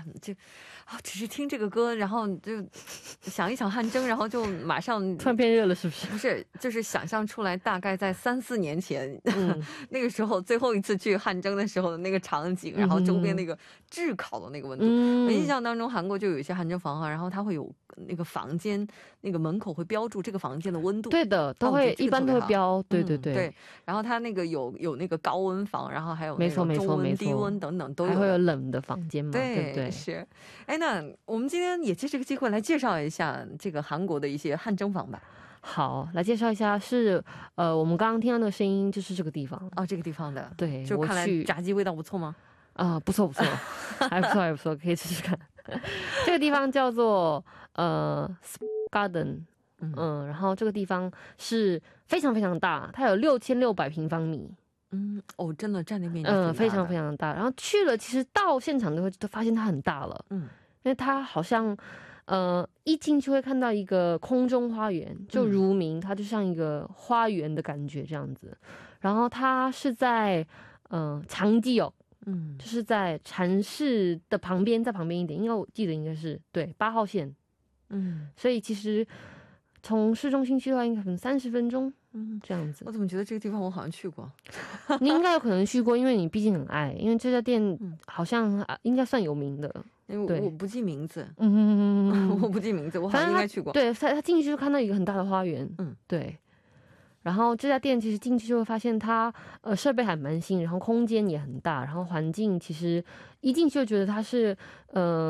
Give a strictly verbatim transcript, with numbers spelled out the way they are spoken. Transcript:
这啊，只是听这个歌，然后就想一想汉蒸，然后就马上突然变热了，是不是？ 不是，就是想象出来，大概在三四年前，嗯、那个时候最后一次去汉蒸的时候的那个场景，然后周边那个炙烤的那个温度。嗯、我印象当中，韩国就有一些汗蒸房啊，然后它会有那个房间那个门口会标注这个房间的温度。 对的，都会、哦、一般都会标，对对对、嗯、 对。然后它那个有有那个高温房，然后还有那种中温、低温等等都有， 还会有冷的房间嘛？ 对， 对不对？ 是。哎，那我们今天也借这个机会来介绍一下这个韩国的一些汗蒸房吧。 好，来介绍一下是呃，我们刚刚听到那个声音就是这个地方哦，这个地方的， 对， 就看来炸鸡味道不错吗？ 啊、呃，不错不错，还不错还不错，可以试试看。这个地方叫做呃 Garden， 嗯, 嗯，然后这个地方是非常非常大，它有六千六百平方米。 嗯，哦，真的占地面积嗯、呃，非常非常大。然后去了，其实到现场就会就发现它很大了，嗯，因为它好像。呃，一进去会看到一个空中花园，就如名，它就像一个花园的感觉这样子。然后它是在呃长基哦，嗯，就是在禅市的旁边，在旁边一点，因为我记得应该是对八号线，嗯，所以其实从市中心去的话，应该可能三十分钟，嗯，这样子。 我怎么觉得这个地方我好像去过？ 你应该有可能去过，因为你毕竟很爱，因为这家店好像应该算有名的。 因为我不记名字， 嗯， 我不记名字，我好像应该去过。 对，他他进去就看到一个很大的花园，嗯，对。然后这家店其实进去就会发现它呃设备还蛮新，然后空间也很大，然后环境其实一进去就觉得它是呃。